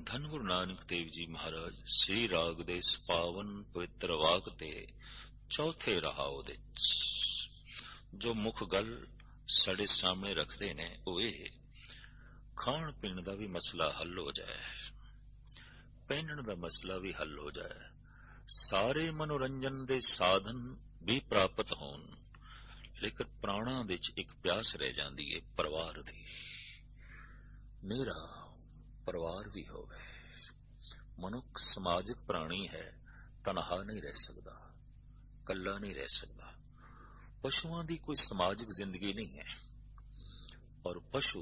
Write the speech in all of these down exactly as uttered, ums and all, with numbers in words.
ਧੰਨ ਗੁਰੂ ਨਾਨਕ ਦੇਵ ਜੀ ਮਹਾਰਾਜ ਸ੍ਰੀ ਰਾਗ ਦੇ ਪਾਵਨ ਪਵਿੱਤਰ ਵਾਕ ਤੇ ਚੌਥੇ ਰਹਾਉ ਦੇ ਜੋ ਮੁੱਖ ਗੱਲ ਸਾਡੇ ਸਾਹਮਣੇ ਰੱਖਦੇ ਨੇ ਉਹ ਇਹ, ਖਾਣ ਪੀਣ ਦਾ ਵੀ ਮਸਲਾ ਹੱਲ ਹੋ ਜਾਏ, ਪਹਿਨਣ ਦਾ ਮਸਲਾ ਵੀ ਹੱਲ ਹੋ ਜਾਏ, ਸਾਰੇ ਮਨੋਰੰਜਨ ਦੇ ਸਾਧਨ ਵੀ ਪ੍ਰਾਪਤ ਹੋਣ, ਲੇਕਿਨ ਪ੍ਰਾਣਾਂ ਵਿੱਚ ਇੱਕ ਪਿਆਸ ਰਹਿ ਜਾਂਦੀ ਹੈ ਪਰਿਵਾਰ ਦੀ। ਮੇਰਾ ਪਰਿਵਾਰ ਵੀ ਹੋਵੇ। ਮਨੁੱਖ ਸਮਾਜਿਕ ਪ੍ਰਾਣੀ ਹੈ, ਤਨਹਾ ਨਹੀਂ ਰਹਿ ਸਕਦਾ, ਕੱਲਾ ਨਹੀਂ ਰਹਿ ਸਕਦਾ। ਪਸ਼ੂਆਂ ਦੀ ਕੋਈ ਸਮਾਜਿਕ ਜ਼ਿੰਦਗੀ ਨਹੀਂ ਹੈ, ਔਰ ਪਸ਼ੂ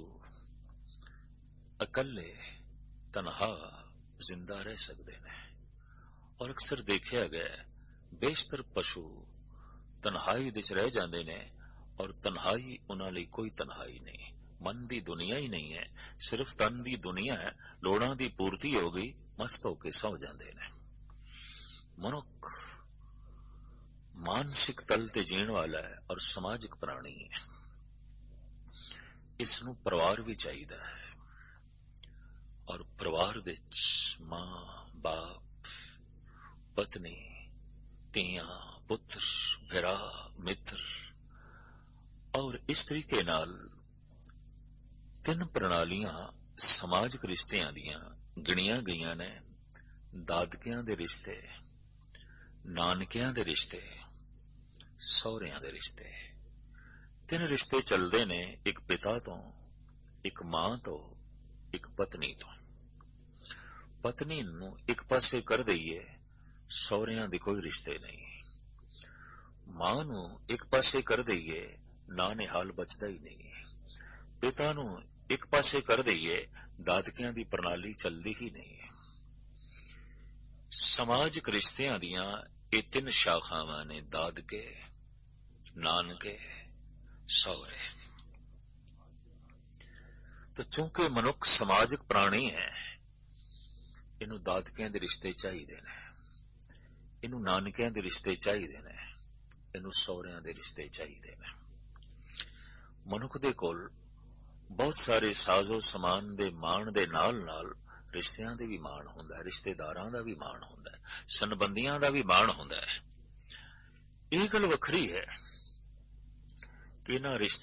ਇਕੱਲੇ ਤਨਹਾ ਜ਼ਿੰਦਾ ਰਹਿ ਸਕਦੇ ਨੇ। ਔਰ ਅਕਸਰ ਦੇਖਿਆ ਗਿਆ ਬੇਸ਼ਤਰ ਪਸ਼ੂ ਤਨਹਾਈ ਵਿੱਚ ਰਹਿ ਜਾਂਦੇ ਨੇ, ਔਰ ਤਨਹਾਈ ਉਹਨਾਂ ਲਈ ਕੋਈ ਤਨਹਾਈ ਨਹੀਂ, ਮਨ ਦੀ ਦੁਨੀਆ ਹੀ ਨਹੀਂ ਹੈ, ਸਿਰਫ ਤਨ ਦੀ ਦੁਨੀਆ ਹੈ। ਲੋੜਾਂ ਦੀ ਪੂਰਤੀ ਹੋ ਗਈ, ਮਸਤ ਹੋ ਕੇ ਸੌ ਜਾਂਦੇ ਨੇ। ਮਨੁੱਖ ਮਾਨਸਿਕ ਤਲ ਤੇ ਜੀਣ ਵਾਲਾ ਹੈ ਔਰ ਸਮਾਜਿਕ ਪ੍ਰਾਣੀ ਹੈ। ਇਸ ਨੂੰ ਪਰਿਵਾਰ ਵੀ ਚਾਹੀਦਾ ਹੈ, ਔਰ ਪਰਿਵਾਰ ਵਿੱਚ ਮਾਂ, ਬਾਪ, ਪਤਨੀ, ਧੀਆਂ, ਪੁੱਤਰ, ਭਰਾ, ਮਿੱਤਰ, ਔਰ ਇਸ ਤਰੀਕੇ ਨਾਲ ਤਿੰਨ ਪ੍ਰਣਾਲੀਆਂ ਸਮਾਜਿਕ ਰਿਸ਼ਤਿਆਂ ਦੀਆਂ ਗਿਣੀਆਂ ਗਈਆਂ ਨੇ। ਦਾਦਕਿਆਂ ਦੇ ਰਿਸ਼ਤੇ, ਨਾਨਕਿਆਂ ਦੇ ਰਿਸ਼ਤੇ, ਸਹੁਰਿਆਂ ਦੇ ਰਿਸ਼ਤੇ। ਤਿੰਨ ਰਿਸ਼ਤੇ ਚੱਲਦੇ ਨੇ, ਇੱਕ ਪਿਤਾ ਤੋਂ, ਇੱਕ ਮਾਂ ਤੋਂ, ਇੱਕ ਪਤਨੀ ਤੋਂ। ਪਤਨੀ ਨੂੰ ਇੱਕ ਪਾਸੇ ਕਰ ਦਈਏ, ਸਹੁਰਿਆਂ ਦੇ ਕੋਈ ਰਿਸ਼ਤੇ ਨਹੀਂ। ਮਾਂ ਨੂੰ ਇੱਕ ਪਾਸੇ ਕਰ ਦਈਏ, ਨਾ ਨਿਹਾਲ ਬਚਦਾ ਹੀ ਨਹੀਂ। ਪਿਤਾ ਨੂੰ ਇੱਕ ਪਾਸੇ ਕਰ ਦਈਏ, ਦਾਦਕਿਆਂ ਦੀ ਪ੍ਰਣਾਲੀ ਚੱਲਦੀ ਹੀ ਨਹੀਂ। ਸਮਾਜਿਕ ਰਿਸ਼ਤਿਆਂ ਦੀਆਂ ਇਹ ਤਿੰਨ ਸ਼ਾਖਾਵਾਂ ਨੇ, ਦਾਦਕੇ, ਨਾਨਕੇ, ਸਹੁਰੇ। ਤਾਂ ਚੂੰਕਿ ਮਨੁੱਖ ਸਮਾਜਿਕ ਪ੍ਰਾਣੀ ਹੈ, ਇਹਨੂੰ ਦਾਦਕਿਆਂ ਦੇ ਰਿਸ਼ਤੇ ਚਾਹੀਦੇ ਨੇ, ਇਹਨੂੰ ਨਾਨਕਿਆਂ ਦੇ ਰਿਸ਼ਤੇ ਚਾਹੀਦੇ ਨੇ, ਇਹਨੂੰ ਸਹੁਰਿਆਂ ਦੇ ਰਿਸ਼ਤੇ ਚਾਹੀਦੇ ਨੇ। ਮਨੁੱਖ ਦੇ ਕੋਲ ਬਹੁਤ ਸਾਰੇ ਸਾਜ਼ੋ ਸਮਾਨ ਦੇ ਮਾਣ ਦੇ ਨਾਲ ਨਾਲ ਰਿਸ਼ਤਿਆਂ ਦੇ ਵੀ ਮਾਣ ਹੁੰਦਾ ਹੈ, ਰਿਸ਼ਤੇਦਾਰਾਂ ਦਾ ਵੀ ਮਾਣ ਹੁੰਦਾ ਹੈ, ਸੰਬੰਧੀਆਂ ਦਾ ਵੀ ਮਾਣ ਹੁੰਦਾ ਹੈ। ਇਹ ਗੱਲ ਵੱਖਰੀ ਹੈ ਕਿ ਇਹਨਾਂ ਰਿਸ਼ਤੇ